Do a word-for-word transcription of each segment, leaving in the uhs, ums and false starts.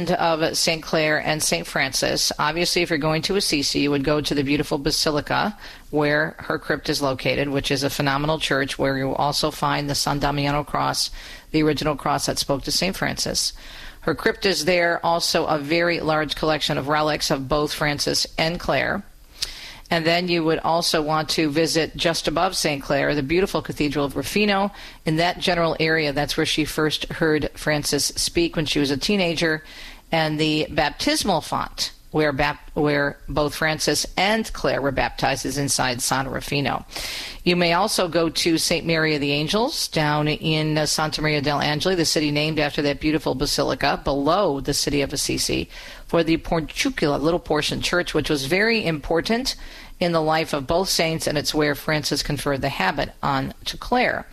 of Saint Clare and Saint Francis. Obviously, if you're going to Assisi, you would go to the beautiful Basilica where her crypt is located, which is a phenomenal church where you will also find the San Damiano cross, the original cross that spoke to Saint Francis. Her crypt is there, also a very large collection of relics of both Francis and Clare. And then you would also want to visit just above Saint Clare, the beautiful Cathedral of Rufino. In that general area, that's where she first heard Francis speak when she was a teenager. And the baptismal font, where bap- where both Francis and Clare were baptized, is inside San Rufino. You may also go to Saint Mary of the Angels down in uh, Santa Maria del Angeli, the city named after that beautiful basilica, below the city of Assisi, for the Portucula, little portion church, which was very important in the life of both saints, and it's where Francis conferred the habit on to Clare.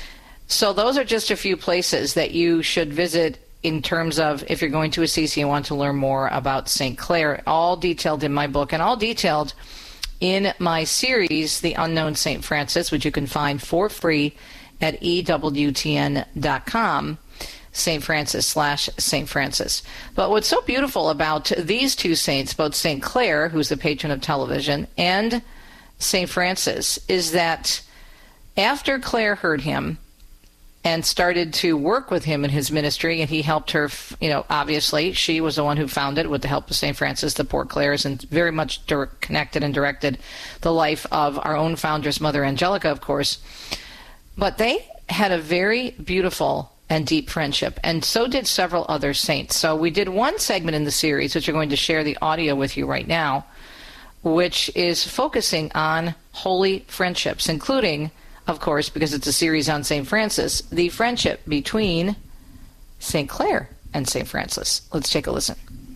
So those are just a few places that you should visit in terms of if you're going to Assisi and want to learn more about Saint Clare, all detailed in my book and all detailed in my series, The Unknown Saint Francis, which you can find for free at E W T N dot com. Saint Francis slash Saint Francis. But what's so beautiful about these two saints, both Saint Clare, who's the patron of television, and Saint Francis, is that after Clare heard him and started to work with him in his ministry, and he helped her, you know, obviously, she was the one who founded, with the help of Saint Francis, the Poor Clares, and very much direct, connected and directed the life of our own foundress, Mother Angelica, of course. But they had a very beautiful and deep friendship, and so did several other saints. So we did one segment in the series, which we're going to share the audio with you right now, which is focusing on holy friendships, including, of course, because it's a series on Saint Francis, the friendship between Saint Clare and Saint Francis. Let's take a listen.